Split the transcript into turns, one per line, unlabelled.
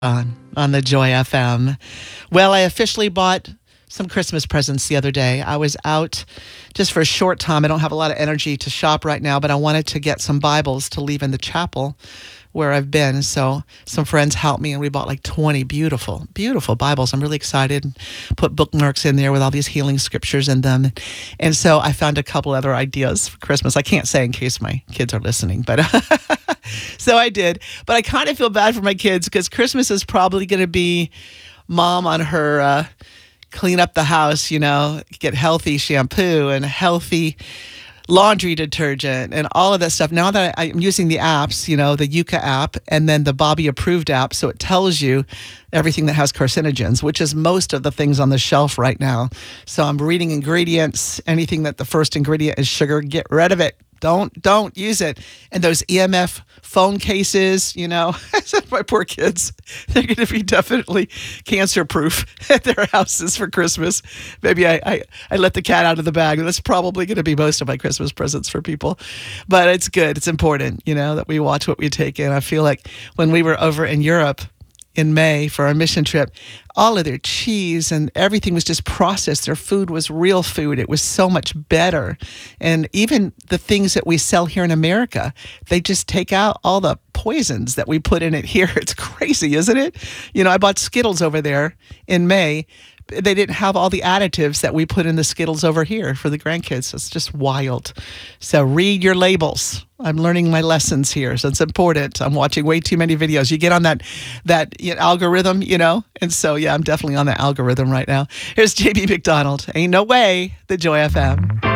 on the Joy FM. Well, I officially bought some Christmas presents the other day. I was out just for a short time. I don't have a lot of energy to shop right now, but I wanted to get some Bibles to leave in the chapel where I've been. So some friends helped me and we bought like 20 beautiful, beautiful Bibles. I'm really excited. Put bookmarks in there with all these healing scriptures in them. And so I found a couple other ideas for Christmas. I can't say in case my kids are listening, but so I did. But I kind of feel bad for my kids because Christmas is probably going to be mom on her clean up the house, get healthy shampoo and healthy laundry detergent and all of that stuff. Now that I'm using the apps, the Yuka app and then the Bobby approved app, so it tells you everything that has carcinogens, which is most of the things on the shelf right now. So I'm reading ingredients, anything that the first ingredient is sugar, get rid of it. Don't use it. And those EMF phone cases, my poor kids, they're going to be definitely cancer proof at their houses for Christmas. Maybe I let the cat out of the bag. That's probably going to be most of my Christmas presents for people. But it's good. It's important, that we watch what we take in. I feel like when we were over in Europe in May for our mission trip, all of their cheese and everything was just processed. Their food was real food. It was so much better. And even the things that we sell here in America, they just take out all the poisons that we put in it here. It's crazy, isn't it? I bought Skittles over there in May. They didn't have all the additives that we put in the Skittles over here for the grandkids. It's just wild. So read your labels. I'm learning my lessons here, so it's important. I'm watching way too many videos. You get on that algorithm, And so, yeah, I'm definitely on that algorithm right now. Here's JB McDonald. Ain't no way, the Joy FM.